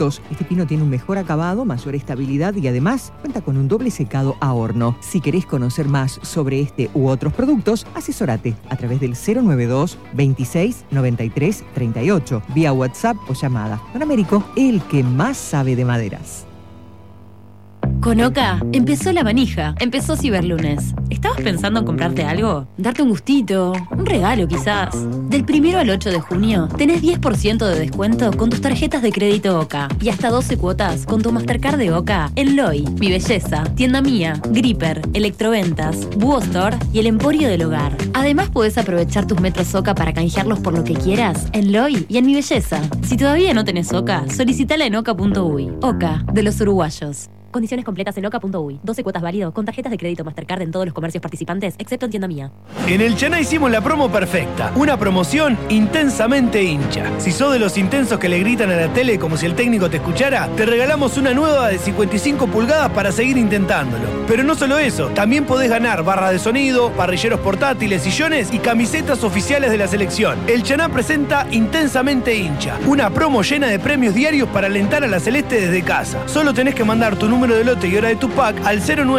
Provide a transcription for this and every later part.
productos. Este pino tiene un mejor acabado, mayor estabilidad y además cuenta con un doble secado a horno. Si querés conocer más sobre este u otros productos, asesórate a través del 092 26 93 38, vía WhatsApp o llamada. Don Américo, el que más sabe de maderas. Con Oca empezó la manija, empezó Ciberlunes. ¿Estabas pensando en comprarte algo? ¿Darte un gustito? ¿Un regalo quizás? Del 1 al 8 de junio tenés 10% de descuento con tus tarjetas de crédito Oca y hasta 12 cuotas con tu Mastercard de Oca en Loy, Mi Belleza, Tienda Mía, Gripper, Electroventas, Búho Store y el Emporio del Hogar. Además podés aprovechar tus metros Oca para canjearlos por lo que quieras en Loy y en Mi Belleza. Si todavía no tenés Oca, solicitala en oca.uy. Oca, de los uruguayos. Condiciones completas en oca.uy. 12 cuotas válido con tarjetas de crédito Mastercard en todos los comercios participantes, excepto en Tienda Mía. En el Chaná hicimos la promo perfecta. Una promoción intensamente hincha. Si sos de los intensos que le gritan a la tele como si el técnico te escuchara, te regalamos una nueva de 55 pulgadas para seguir intentándolo. Pero no solo eso, también podés ganar barras de sonido, parrilleros portátiles, sillones y camisetas oficiales de la selección. El Chaná presenta Intensamente hincha. Una promo llena de premios diarios para alentar a la Celeste desde casa. Solo tenés que mandar tu número de lote y hora de tu pack al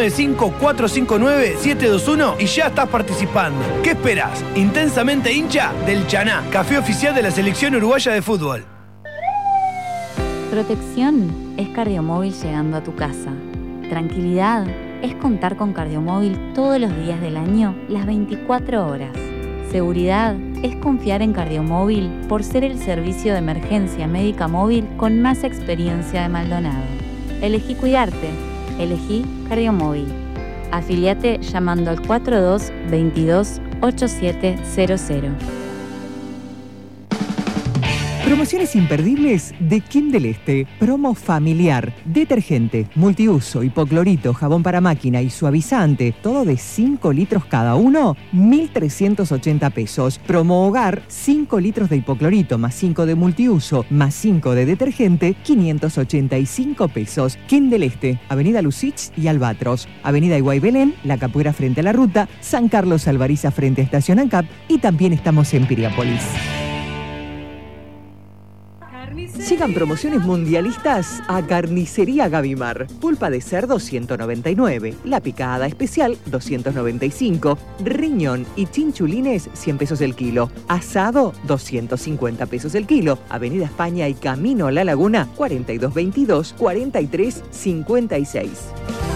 095-459-721 y ya estás participando. ¿Qué esperás? Intensamente hincha del Chaná, café oficial de la selección uruguaya de fútbol. Protección es Cardiomóvil llegando a tu casa. Tranquilidad es contar con Cardiomóvil todos los días del año, las 24 horas. Seguridad es confiar en Cardiomóvil por ser el servicio de emergencia médica móvil con más experiencia de Maldonado. Elegí cuidarte. Elegí Cardiomóvil. Afiliate llamando al 4222-8700. Promociones imperdibles de Kim del Este. Promo familiar. Detergente, multiuso, hipoclorito, jabón para máquina y suavizante. Todo de 5 litros cada uno. 1.380 pesos. Promo hogar. 5 litros de hipoclorito más 5 de multiuso más 5 de detergente. 585 pesos. Kim del Este. Avenida Lucich y Albatros. Avenida Iguay Belén. La Capuera frente a la ruta. San Carlos Alvariza frente a Estación ANCAP. Y también estamos en Piriápolis. Llegan promociones mundialistas a Carnicería Gavimar. Pulpa de cerdo 199, la picada especial 295, riñón y chinchulines 100 pesos el kilo, asado 250 pesos el kilo. Avenida España y Camino a la Laguna 4222 4356.